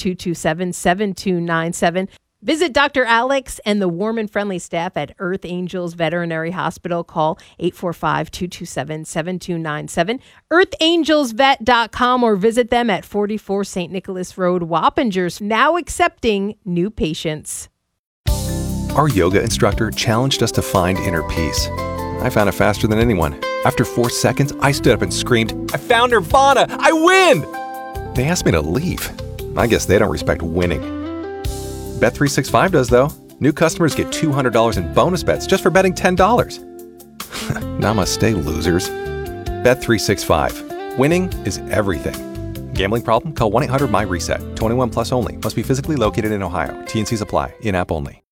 845-227-7297. Visit Dr. Alex and the warm and friendly staff at Earth Angels Veterinary Hospital. Call 845-227-7297, earthangelsvet.com, or visit them at 44 St. Nicholas Road, Wappingers, now accepting new patients. Our yoga instructor challenged us to find inner peace. I found it faster than anyone. After 4 seconds, I stood up and screamed, "I found Nirvana! I win!" They asked me to leave. I guess they don't respect winning. Bet365 does, though. New customers get $200 in bonus bets just for betting $10. Namaste, losers. Bet365. Winning is everything. Gambling problem? Call 1-800-MY-RESET. 21 plus only. Must be physically located in Ohio. T&Cs apply. In-app only.